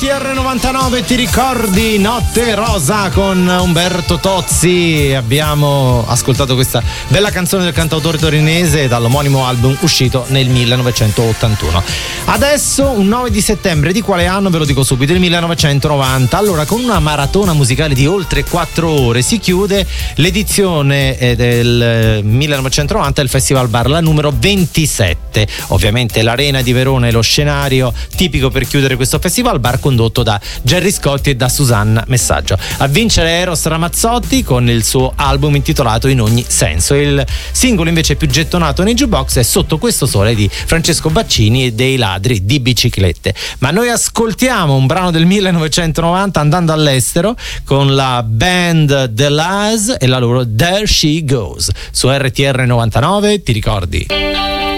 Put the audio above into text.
RTR 99, ti ricordi Notte Rosa con Umberto Tozzi? Abbiamo ascoltato questa bella canzone del cantautore torinese dall'omonimo album uscito nel 1981. Adesso un 9 di settembre, di quale anno ve lo dico subito, del 1990. Allora, con una maratona musicale di oltre 4 ore si chiude l'edizione del 1990 del Festival Bar, la numero 27. Ovviamente l'Arena di Verona è lo scenario tipico per chiudere questo Festival Bar, condotto da Gerry Scotti e da Susanna Messaggio. A vincere Eros Ramazzotti con il suo album intitolato In ogni senso. Il singolo invece più gettonato nei jukebox è Sotto questo sole di Francesco Baccini e dei Ladri di Biciclette. Ma noi ascoltiamo un brano del 1990 andando all'estero con la band The Lies e la loro There She Goes su RTR 99, ti ricordi?